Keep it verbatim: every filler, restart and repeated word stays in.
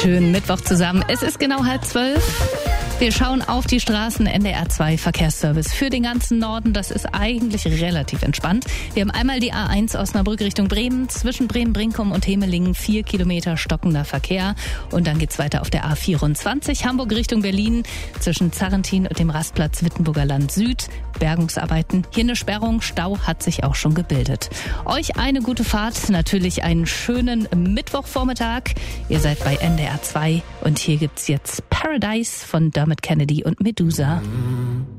Schönen Mittwoch zusammen. Es ist genau halb zwölf. Wir schauen auf die Straßen. N D R zwei Verkehrsservice für den ganzen Norden. Das ist eigentlich relativ entspannt. Wir haben einmal die A eins Osnabrück Richtung Bremen. Zwischen Bremen-Brinkum und Hemelingen vier Kilometer stockender Verkehr. Und dann geht's weiter auf der A vierundzwanzig Hamburg Richtung Berlin. Zwischen Zarrentin und dem Rastplatz Wittenburger Land Süd. Bergungsarbeiten. Hier eine Sperrung. Stau hat sich auch schon gebildet. Euch eine gute Fahrt. Natürlich einen schönen Mittwochvormittag. Ihr seid bei N D R zwei. Und hier gibt's jetzt Paradise von Dermot Kennedy und Medusa.